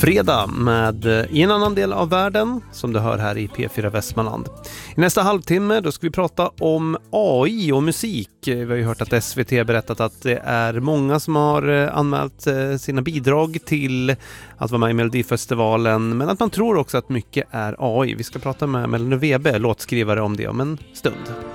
fredag med i en annan del av världen som du hör här i P4 Västmanland. I nästa halvtimme då ska vi prata om AI och musik. Vi har ju hört att SVT berättat att det är många som har anmält sina bidrag till att vara med i Melodifestivalen, men att man tror också att mycket är AI. Vi ska prata med Melanie Webe, låtskrivare, om det om en stund.